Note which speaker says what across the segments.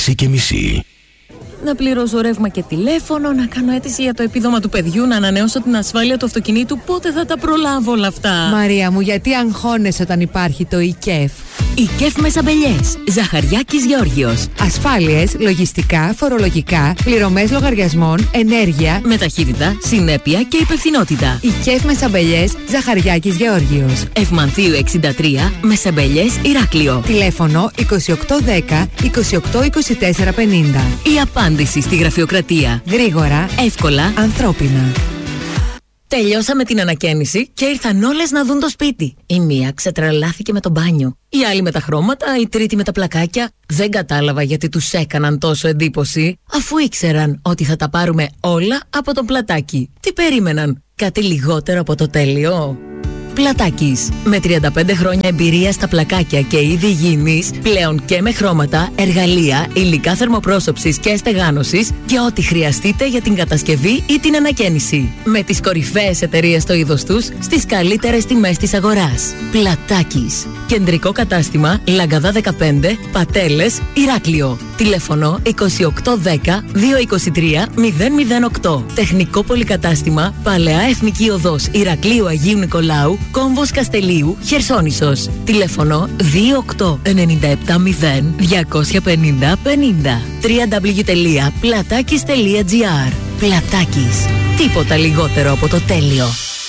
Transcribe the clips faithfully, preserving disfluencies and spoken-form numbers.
Speaker 1: έξι και μισή.
Speaker 2: Να πληρώσω ρεύμα και τηλέφωνο, να κάνω αίτηση για το επίδομα του παιδιού, να ανανεώσω την ασφάλεια του αυτοκινήτου. Πότε θα τα προλάβω όλα αυτά?
Speaker 3: Μαρία μου, γιατί αγχώνεσαι όταν υπάρχει το ΙΚΕΦ?
Speaker 2: ΙΚΕΦ Μεσαμπελιές, Ζαχαριάκης Γεώργιος.
Speaker 3: Ασφάλειες, λογιστικά, φορολογικά, πληρωμές λογαριασμών, ενέργεια,
Speaker 2: με ταχύτητα, συνέπεια και υπευθυνότητα.
Speaker 3: ΙΚΕΦ Μεσαμπελιές, Ζαχαριάκης Γεώργιος.
Speaker 2: Ευμανθίου εξήντα τρία, Μεσαμπελιές, Ηράκλειο.
Speaker 3: Τηλέφωνο είκοσι οκτώ δέκα είκοσι οκτώ είκοσι τέσσερα πενήντα.
Speaker 2: Η απάντηση στη γραφειοκρατία.
Speaker 3: Γρήγορα,
Speaker 2: εύκολα,
Speaker 3: ανθρώπινα.
Speaker 2: Τελειώσαμε την ανακαίνιση και ήρθαν όλες να δουν το σπίτι. Η μία ξετρελάθηκε με το μπάνιο, η άλλη με τα χρώματα, η τρίτη με τα πλακάκια. Δεν κατάλαβα γιατί τους έκαναν τόσο εντύπωση, αφού ήξεραν ότι θα τα πάρουμε όλα από το Πλατάκι. Τι περίμεναν, κάτι λιγότερο από το τέλειο? Πλατάκης. Με τριάντα πέντε χρόνια εμπειρία στα πλακάκια και είδη υγιεινής, πλέον και με χρώματα, εργαλεία, υλικά θερμοπρόσωψης και στεγάνωσης και ό,τι χρειαστείτε για την κατασκευή ή την ανακαίνιση. Με τις κορυφαίες εταιρείες στο είδος τους, στις καλύτερες τιμές της αγοράς. Πλατάκης. Κεντρικό κατάστημα Λαγκαδά δεκαπέντε, Πατέλες, Ηράκλειο. Τηλέφωνο είκοσι οκτώ δέκα δύο είκοσι τρία μηδέν μηδέν οκτώ. Τεχνικό πολυκατάστημα Παλαιά Εθνική Οδός Ηρακλείου Αγίου Νικολάου, Κόμβος Καστελίου, Χερσόνησος. Τηλέφωνο δύο οκτώ εννιά επτά μηδέν δύο πενήντα πενήντα. double-u double-u double-u τελεία πλατάκης τελεία τζι άρ. Πλατάκης. Τίποτα λιγότερο από το τέλειο.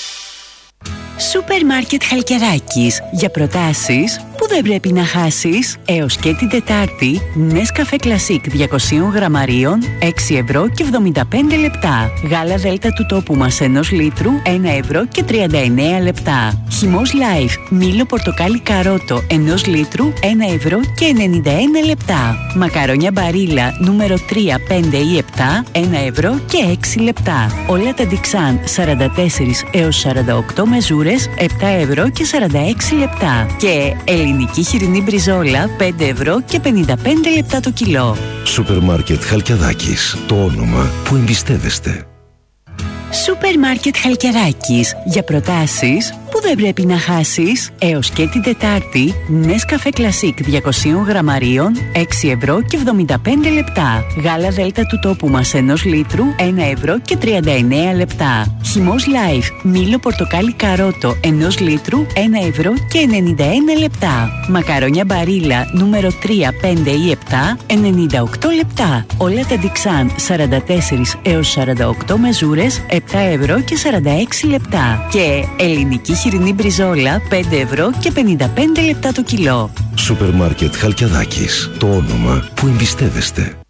Speaker 4: Σούπερ Μάρκετ Χαλκιδάκης. Για προτάσεις που δεν πρέπει να χάσεις. Έως και την Τετάρτη, Nescafé Classic διακόσια γραμμαρίων, έξι ευρώ και εβδομήντα πέντε λεπτά. Γάλα Δέλτα του τόπου μας ενός λίτρου, ένα ευρώ και τριάντα εννέα λεπτά. Χυμός Life, μήλο πορτοκάλι καρότο ενός λίτρου, ένα ευρώ και ενενήντα ένα λεπτά. Μακαρόνια Μπαρίλα νούμερο τρία, πέντε ή επτά, ένα ευρώ και έξι λεπτά. Όλα τα Dixan σαράντα τέσσερα έως σαράντα οκτώ μεζούρες, επτά ευρώ και σαράντα έξι λεπτά. Και ελληνική χοιρινή μπριζόλα, πέντε ευρώ και πενήντα πέντε λεπτά το κιλό.
Speaker 1: Σούπερ Μάρκετ Χαλκιδάκης. Το όνομα που εμπιστεύεστε.
Speaker 4: Σούπερ Μάρκετ Χαλκιδάκης. Για προτάσεις που δεν πρέπει να χάσεις. Έως και την Τετάρτη, Nescafé Classic διακόσια γραμμαρίων, έξι ευρώ και εβδομήντα πέντε λεπτά. Γάλα Δέλτα του τόπου μας ενός λίτρου, ένα ευρώ και τριάντα εννέα λεπτά. Χυμός Life, μήλο πορτοκάλι καρότο ενός λίτρου, ένα ευρώ και ενενήντα ένα λεπτά. Μακαρόνια Μπαρίλα νούμερο τρία, πέντε ή επτά, ενενήντα οκτώ λεπτά. Όλα τα Dixan σαράντα τέσσερα έως σαράντα οκτώ μεζούρες, επτά ευρώ και σαράντα έξι λεπτά. Και ελληνική χοιρινή μπριζόλα, πέντε ευρώ και πενήντα πέντε λεπτά το κιλό.
Speaker 1: Σούπερ Μάρκετ Χαλκιδάκης. Το όνομα που εμπιστεύεστε.